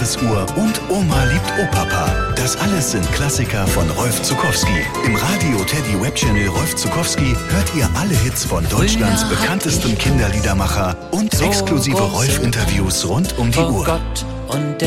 Meeresuhr und Oma liebt Opapa. Das alles sind Klassiker von Rolf Zuckowski. Im Radio Teddy Webchannel Rolf Zuckowski hört ihr alle Hits von Deutschlands bekanntestem Kinderliedermacher und exklusive Rolf-Interviews rund um die Uhr.